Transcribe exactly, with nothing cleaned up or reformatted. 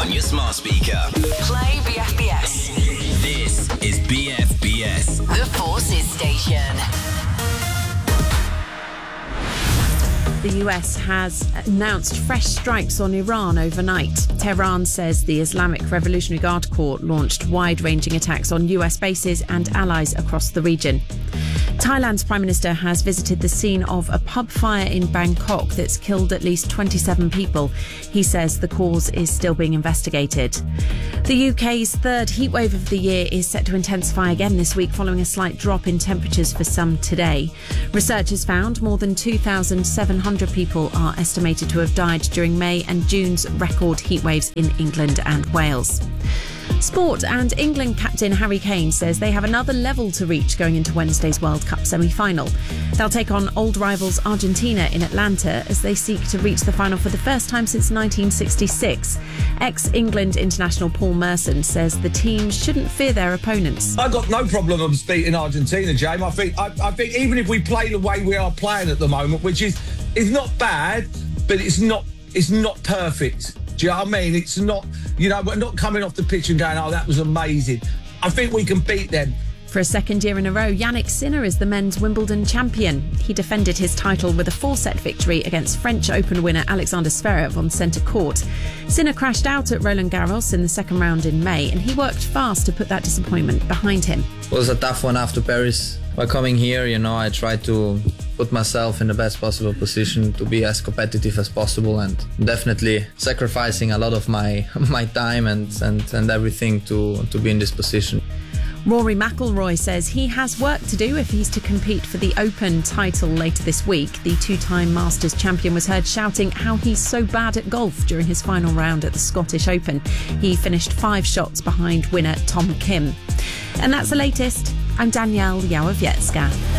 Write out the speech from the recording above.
on your smart speaker. Play B F B S. This is B F B S. The Forces Station. The U S has announced fresh strikes on Iran overnight. Tehran says the Islamic Revolutionary Guard Corps launched wide-ranging attacks on U S bases and allies across the region. Thailand's Prime Minister has visited the scene of a pub fire in Bangkok that's killed at least twenty-seven people. He says the cause is still being investigated. The U K's third heatwave of the year is set to intensify again this week following a slight drop in temperatures for some today. Researchers found more than two thousand seven hundred people are estimated to have died during May and June's record heatwaves in England and Wales. Sport, and England captain Harry Kane says they have another level to reach going into Wednesday's World Cup semi-final. They'll take on old rivals Argentina in Atlanta as they seek to reach the final for the first time since nineteen sixty-six. Ex-England international Paul Merson says the team shouldn't fear their opponents. I've got no problem of beating Argentina, James. I think I, I think even if we play the way we are playing at the moment, which is is not bad, but it's not it's not perfect. Do you know what I mean? It's not, you know, we're not coming off the pitch and going, oh, that was amazing. I think we can beat them. For a second year in a row, Yannick Sinner is the men's Wimbledon champion. He defended his title with a four-set victory against French Open winner Alexander Zverev on centre court. Sinner crashed out at Roland Garros in the second round in May, and he worked fast to put that disappointment behind him. It was a tough one after Paris. By coming here, you know, I tried to put myself in the best possible position to be as competitive as possible, and definitely sacrificing a lot of my my time and, and, and everything to, to be in this position. Rory McIlroy says he has work to do if he's to compete for the Open title later this week. The two-time Masters champion was heard shouting how he's so bad at golf during his final round at the Scottish Open. He finished five shots behind winner Tom Kim. And that's the latest. I'm Danielle Yawowiecka.